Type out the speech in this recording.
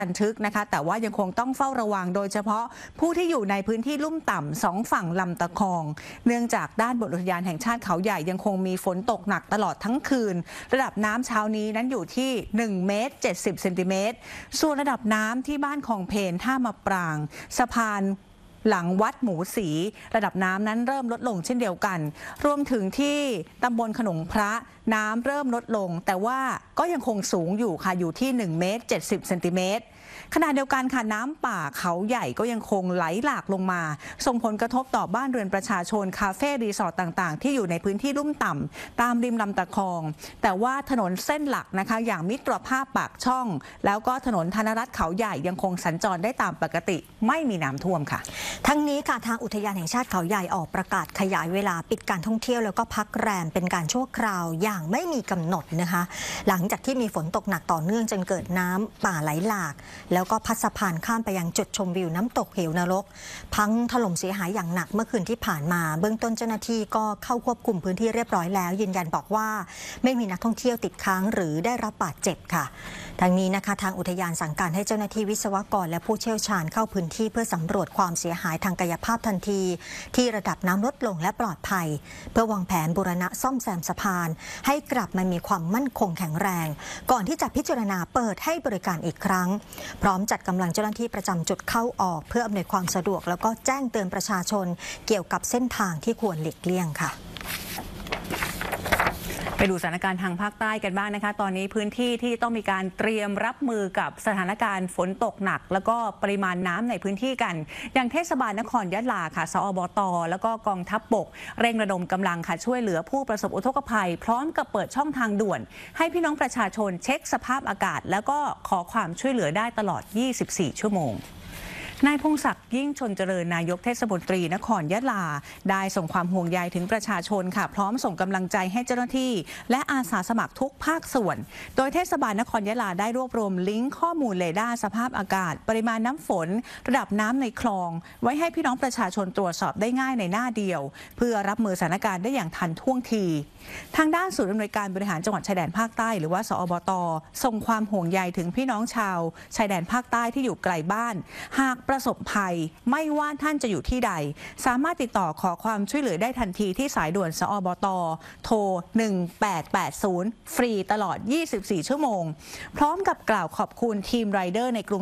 บันทึกนะคะแต่ว่ายังคงต้องเฝ้าระวังโดยเฉพาะผู้ที่อยู่ในพื้นที่ลุ่มต่ำ2ฝั่งลำตะคองเนื่องจากด้านบนอุทยานแห่งชาติเขาใหญ่ยังคงมีฝนตกหนักตลอดทั้งคืนระดับน้ำเช้านี้นั้นอยู่ที่1 เมตร 70 เซนติเมตรส่วนระดับน้ำที่บ้านคลองเพนท่ามะปรางสะพานหลังวัดหมูสีระดับน้ำนั้นเริ่มลดลงเช่นเดียวกันรวมถึงที่ตำบลขนงพระน้ำเริ่มลดลงแต่ว่าก็ยังคงสูงอยู่ค่ะอยู่ที่1 เมตร 70 เซนติเมตรขณะเดียวกันค่ะน้ำป่าเขาใหญ่ก็ยังคงไหลหลากลงมาส่งผลกระทบต่อบ้านเรือนประชาชนคาเฟ่รีสอร์ทต่างๆที่อยู่ในพื้นที่ลุ่มต่ำตามริมลำตะคองแต่ว่าถนนเส้นหลักนะคะอย่างมิตรภาพปากช่องแล้วก็ถนนธนรัตน์เขาใหญ่ยังคงสัญจรได้ตามปกติไม่มีน้ำท่วมค่ะทั้งนี้ค่ะทางอุทยานแห่งชาติเขาใหญ่ออกประกาศขยายเวลาปิดการท่องเที่ยวแล้วก็พักแรมเป็นการชั่วคราวอย่างไม่มีกำหนดนะคะหลังจากที่มีฝนตกหนักต่อเนื่องจนเกิดน้ำป่าไหลหลากแล้วก็พัดสะพานข้ามไปยังจุดชมวิวน้ำตกเหวนรกพังถล่มเสียหายอย่างหนักเมื่อคืนที่ผ่านมาเบื้องต้นเจ้าหน้าที่ก็เข้าควบคุมพื้นที่เรียบร้อยแล้วยืนยันบอกว่าไม่มีนักท่องเที่ยวติดค้างหรือได้รับบาดเจ็บค่ะทั้งนี้นะคะทางอุทยานสั่งการให้เจ้าหน้าที่วิศวกรและผู้เชี่ยวชาญเข้าพื้นที่เพื่อสำรวจความเสียหายทางกายภาพทันทีที่ระดับน้ำลดลงและปลอดภัยเพื่อวางแผนบูรณะซ่อมแซมสะพานให้กลับมามีความมั่นคงแข็งแรงก่อนที่จะพิจารณาเปิดให้บริการอีกครั้งพร้อมจัดกำลังเจ้าหน้าที่ประจำจุดเข้าออกเพื่ออำนวยความสะดวกแล้วก็แจ้งเตือนประชาชนเกี่ยวกับเส้นทางที่ควรหลีกเลี่ยงค่ะไปดูสถานการณ์ทางภาคใต้กันบ้างนะคะตอนนี้พื้นที่ที่ต้องมีการเตรียมรับมือกับสถานการณ์ฝนตกหนักแล้วก็ปริมาณน้ำในพื้นที่กันอย่างเทศบาลนครยะลาค่ะสอบต.แล้วก็กองทัพบกเร่งระดมกำลังค่ะช่วยเหลือผู้ประสบอุทกภัยพร้อมกับเปิดช่องทางด่วนให้พี่น้องประชาชนเช็คสภาพอากาศแล้วก็ขอความช่วยเหลือได้ตลอด 24 ชั่วโมงนายพงศักดิ์ยิ่งชนเจริญนายกเทศมนตรีนครยะลาได้ส่งความห่วงใยถึงประชาชนค่ะพร้อมส่งกำลังใจให้เจ้าหน้าที่และอาสาสมัครทุกภาคส่วนโดยเทศบาลนครยะลาได้รวบรวมลิงก์ข้อมูลเรดาร์สภาพอากาศปริมาณน้ำฝนระดับน้ำในคลองไว้ให้พี่น้องประชาชนตรวจสอบได้ง่ายในหน้าเดียวเพื่อรับมือสถานการณ์ได้อย่างทันท่วงทีทางด้านศูนย์อำนวยการบริหารจังหวัดชายแดนภาคใต้หรือว่าสอบต.ส่งความห่วงใยถึงพี่น้องชาวชายแดนภาคใต้ที่อยู่ไกลบ้านหากประสบภัยไม่ว่าท่านจะอยู่ที่ใดสามารถติดต่อขอความช่วยเหลือได้ทันทีที่สายด่วนสอบต.โทร 1880 ฟรีตลอด 24 ชั่วโมงพร้อมกับกล่าวขอบคุณทีมไรเดอร์ในกรุง